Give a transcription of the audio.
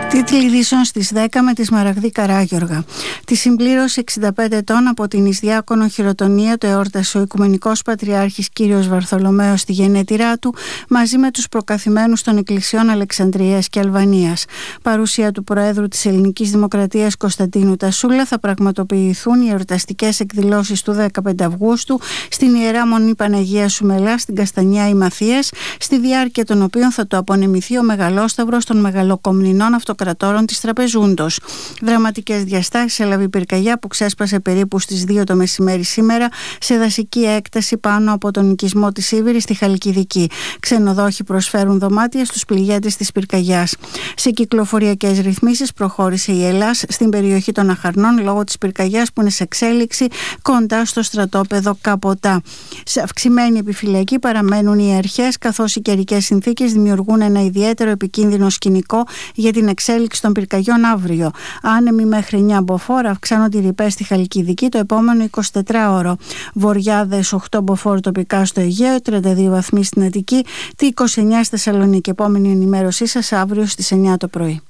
Τίτλοι ειδήσεων στις 10 με τη Σμαραγδή Καράγιοργα. Τη συμπλήρωση 65 ετών από την Ισδιάκονο χειροτονία το εόρτασε ο Οικουμενικός Πατριάρχης Κύριος Βαρθολομαίος στη γενέτειρά του, μαζί με τους προκαθημένους των εκκλησιών Αλεξανδρίας και Αλβανίας. Παρουσία του Προέδρου της Ελληνικής Δημοκρατίας Κωνσταντίνου Τασούλα θα πραγματοποιηθούν οι εορταστικές εκδηλώσεις του 15 Αυγούστου στην Ιερά Μονή Παναγίας Σουμελά στην Καστανιά Ημαθίας, στη διάρκεια των οποίων θα το απονεμηθεί ο Μεγαλόσταυρος των Μεγαλοκομνηνών Αυτοκρατόρων της Τραπεζούντος. Δραματικές διαστάσεις έλαβε η πυρκαγιά που ξέσπασε περίπου στις 2 το μεσημέρι σήμερα σε δασική έκταση πάνω από τον οικισμό της Ήβηρης στη Χαλκιδική. Ξενοδόχοι προσφέρουν δωμάτια στους πληγέντες της πυρκαγιάς. Σε κυκλοφοριακές ρυθμίσεις προχώρησε η Ελλάς στην περιοχή των Αχαρνών λόγω της πυρκαγιάς που είναι σε εξέλιξη κοντά στο στρατόπεδο Καποτά. Σε αυξημένη επιφυλακή παραμένουν οι αρχές, καθώς οι καιρικές συνθήκες δημιουργούν ένα ιδιαίτερο επικίνδυνο σκηνικό για την εξέλιξη των πυρκαγιών αύριο. Άνεμοι μέχρι 9 μποφόρ, αυξάνονται οι ρηπές στη Χαλκιδική το επόμενο 24ωρο. Βοριάδες 8 μποφόρ τοπικά στο Αιγαίο, 32 βαθμοί στην Αττική, τη 29 στη Θεσσαλονίκη. Επόμενη ενημέρωσή σας αύριο στις 9 το πρωί.